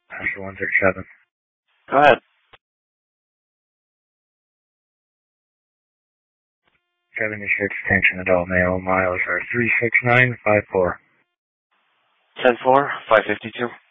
Astro 137. Go ahead. Kevin, your extension adult male, miles are 36954. 10-4, 552.